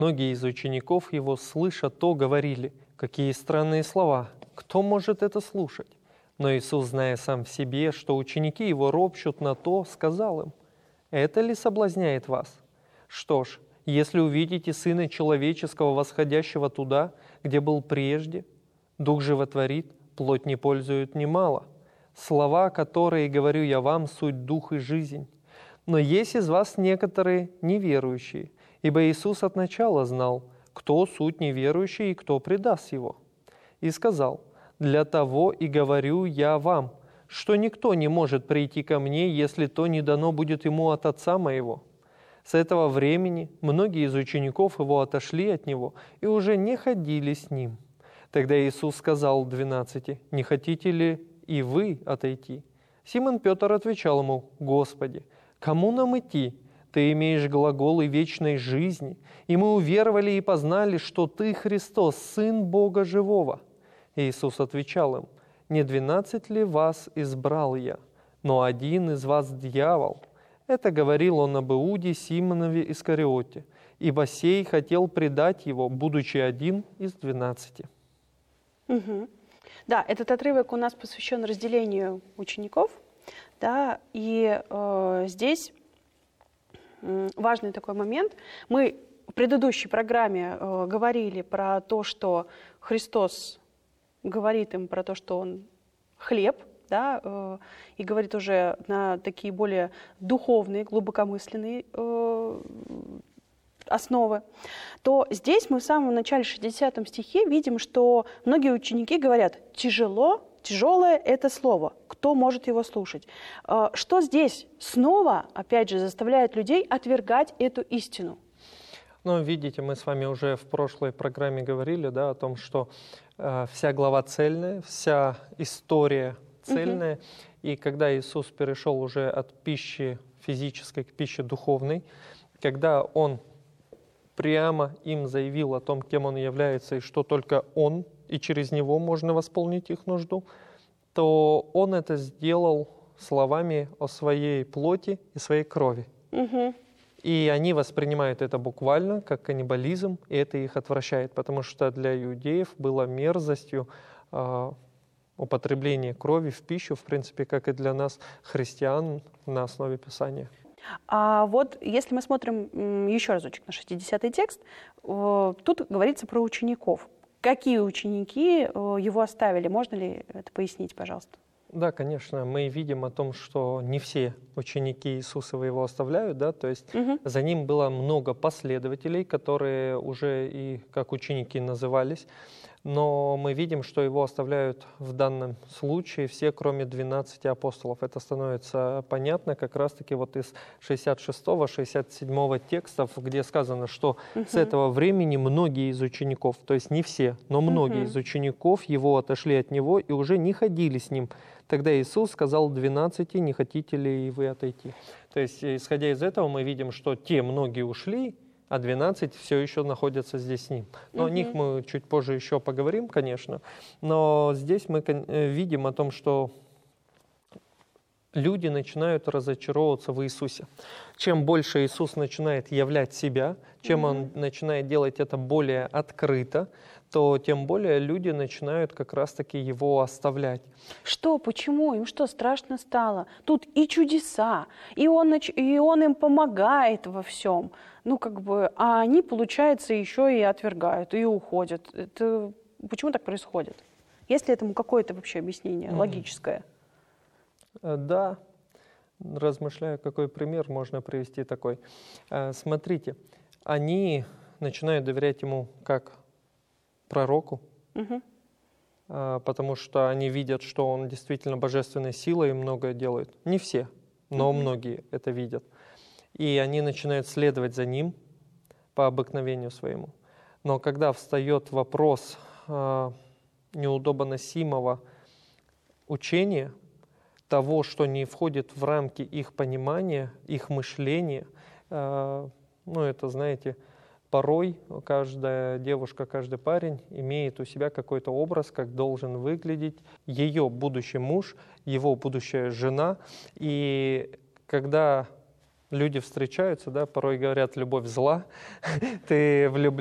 Многие из учеников его, слыша то, говорили: «Какие странные слова! Кто может это слушать?» Но Иисус, зная сам в себе, что ученики его ропщут на то, сказал им: «Это ли соблазняет вас? Что ж, если увидите Сына Человеческого, восходящего туда, где был прежде, Дух животворит, плоть не пользует немало. Слова, которые говорю я вам, суть Дух и жизнь. Но есть из вас некоторые неверующие, ибо Иисус от начала знал, кто суть неверующий и кто предаст его. И сказал: для того и говорю я вам, что никто не может прийти ко мне, если то не дано будет ему от Отца моего». С этого времени многие из учеников его отошли от него и уже не ходили с ним. Тогда Иисус сказал 12: «Не хотите ли и вы отойти?» Симон Петр отвечал ему: «Господи, кому нам идти? Ты имеешь глаголы вечной жизни, и мы уверовали и познали, что Ты Христос, Сын Бога Живого». Иисус отвечал им: «Не 12 ли вас избрал я, но один из вас дьявол». Это говорил он об Иуде Симонове Искариоте, ибо сей хотел предать его, будучи один из 12. Угу. Да, этот отрывок у нас посвящен разделению учеников, да, и здесь важный такой момент. Мы в предыдущей программе говорили про то, что Христос говорит им про то, что Он хлеб, да, и говорит уже на такие более духовные, глубокомысленные основы, то здесь мы в самом начале 60 стихе видим, что многие ученики говорят: тяжелое это слово, кто может его слушать? Что здесь снова, опять же, заставляет людей отвергать эту истину? Ну, видите, мы с вами уже в прошлой программе говорили, да, о том, что вся глава цельная, вся история цельная. И когда Иисус перешел уже от пищи физической к пище духовной, когда Он прямо им заявил о том, кем Он является, и что только Он, и через Него можно восполнить их нужду, то Он это сделал словами о своей плоти и своей крови. И они воспринимают это буквально, как каннибализм, и это их отвращает, потому что для иудеев было мерзостью употребление крови в пищу, в принципе, как и для нас, христиан, на основе Писания. А вот если мы смотрим еще разочек на 60-й текст, тут говорится про учеников. Какие ученики его оставили? Можно ли это пояснить, пожалуйста? Да, конечно, мы видим о том, что не все ученики Иисусова его оставляют, да, то есть за ним было много последователей, которые уже и как ученики назывались, но мы видим, что его оставляют в данном случае все, кроме 12 апостолов. Это становится понятно как раз-таки вот из 66-67 текстов, где сказано, что с этого времени многие из учеников, то есть не все, но многие из учеников его отошли от него и уже не ходили с ним. Тогда Иисус сказал 12: «Не хотите ли и вы отойти?» То есть, исходя из этого, мы видим, что те многие ушли, а 12 все еще находятся здесь с ним. Но о них мы чуть позже еще поговорим, конечно. Но здесь мы видим о том, что люди начинают разочаровываться в Иисусе. Чем больше Иисус начинает являть себя, чем Он начинает делать это более открыто, то тем более люди начинают как раз-таки Его оставлять. Что? Почему? Им что, страшно стало? Тут и чудеса, и он им помогает во всем. Ну, как бы, а они, получается, еще и отвергают, и уходят. Это почему так происходит? Есть ли этому какое-то вообще объяснение логическое? Да, размышляю, какой пример можно привести такой. Смотрите, они начинают доверять ему как пророку, потому что они видят, что он действительно божественной силой и многое делает. Не все, но многие это видят. И они начинают следовать за ним по обыкновению своему. Но когда встает вопрос неудобоносимого учения, того, что не входит в рамки их понимания, их мышления, ну, это, знаете, порой каждая девушка, каждый парень имеет у себя какой-то образ, как должен выглядеть ее будущий муж, его будущая жена. И когда люди встречаются, да, порой говорят, любовь зла, ты влюблен